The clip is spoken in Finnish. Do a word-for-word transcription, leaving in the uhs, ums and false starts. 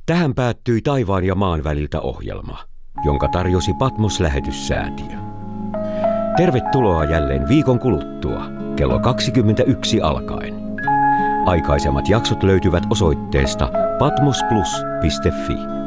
Tähän päättyi taivaan ja maan väliltä ohjelma, jonka tarjosi Patmos-lähetyssäätiö. Tervetuloa jälleen viikon kuluttua, kello kaksikymmentäyksi alkaen. Aikaisemmat jaksot löytyvät osoitteesta patmosplus piste fi.